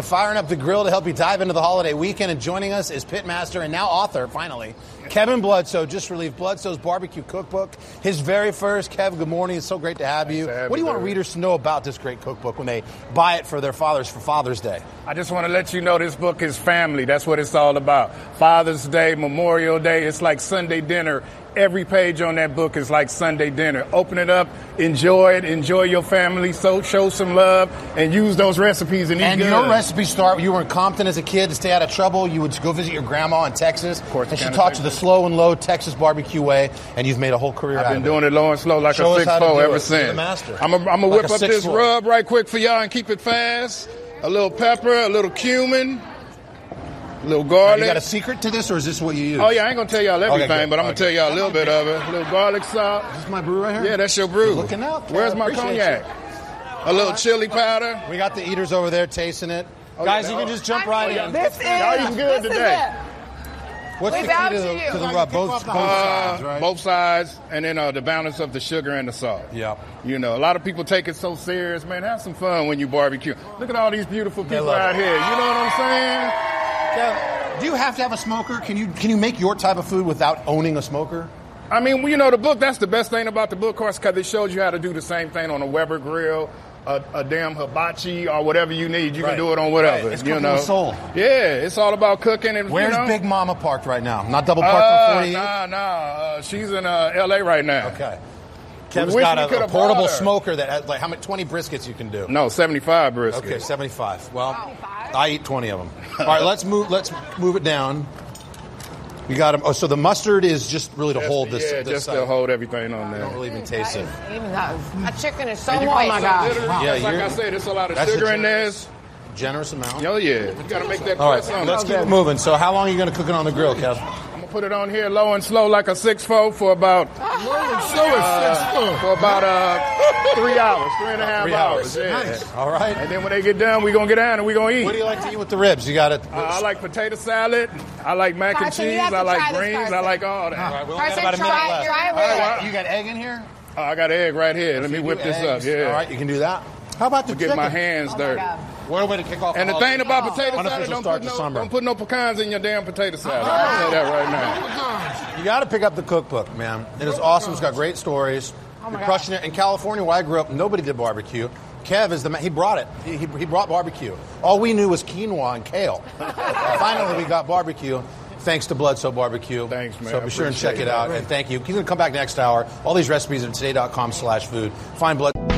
We're firing up the grill to help you dive into the holiday weekend. And joining us is pitmaster and now author, finally, Kevin Bloodsoe. Just released Bloodsoe's Barbecue Cookbook. His very first. Kev, good morning. It's so great to have you. What do you want readers to know about this great cookbook when they buy it for their fathers for Father's Day? I just want to let you know this book is family. That's what it's all about. Father's Day, Memorial Day. It's like Sunday dinner. Every page on that book is like Sunday dinner. Open it up, enjoy it, enjoy your family, so show some love, and use those recipes and eat good. And your recipes start, you were in Compton as a kid to stay out of trouble. You would go visit your grandma in Texas. Of course. And she taught you the slow and low Texas barbecue way, and you've made a whole career out of it. I've been doing it low and slow like a 6'4" ever since. You're the master. I'm going to whip up this rub right quick for y'all and keep it fast. A little pepper, a little cumin. A little garlic. Now, you got a secret to this, or is this what you use? Oh, yeah, I ain't going to tell y'all everything, but I'm going to tell y'all a little bit of it. A little garlic salt. Is this my brew right here? Yeah, that's your brew. You're looking out. Where's my cognac? A little chili powder. We got the eaters over there tasting it. Guys, you can just jump right in. Y'all eating good today. What's the key to the rub? Both sides, right? Both sides, and then the balance of the sugar and the salt. Yeah. You know, a lot of people take it so serious. Man, have some fun when you barbecue. Look at all these beautiful people out here. You know what I'm saying? Yeah. Do you have to have a smoker? Can you make your type of food without owning a smoker? I mean, you know, the book, that's the best thing about the book, of course, because it shows you how to do the same thing on a Weber grill, a damn hibachi, or whatever you need. You can do it on whatever. Right. It's cooking with soul. Yeah, it's all about cooking. And, where's Big Mama parked right now? Not double parked for 48? Nah. She's in L.A. right now. Okay. Kevin's got a portable smoker that has, like, how many 20 briskets you can do? No, 75 briskets. Okay, 75. Well, I eat 20 of them. All right, let's move it down. You got them. Oh, so the mustard is just really to hold this. Yeah, just to hold everything on there. I don't really even taste it. That chicken is so moist. Oh my God! Yeah, like I said, there's a lot of sugar in there. Generous amount. Oh yeah, you got to make that. All right, let's keep it moving. So, how long are you going to cook it on the grill, Kev? Put it on here low and slow like a 6'4" for about 3 hours, 3.5 hours. Yeah. Nice. All right. And then when they get done, we're going to get down and we're going to eat. What do you like to eat with the ribs? You got it. I like potato salad. I like mac and cheese. I like greens. I like all that. All right, we only got about a minute left. You got egg in here? Oh, I got egg right here. Let me whip this up. Yeah. All right, you can do that. How about the chicken? Get my hands dirty. What a way to kick off. And the thing about potato salad, don't put no pecans in your damn potato salad. I'll say that right now. You got to pick up the cookbook, man. It is awesome. It's got great stories. You're crushing it. In California, where I grew up, nobody did barbecue. Kev is the man. He brought it. He brought barbecue. All we knew was quinoa and kale. Finally, we got barbecue. Thanks to Bloodsoe Barbecue. Thanks, man. So be sure and check it out. And thank you. He's going to come back next hour. All these recipes are at today.com/food. Find Blood.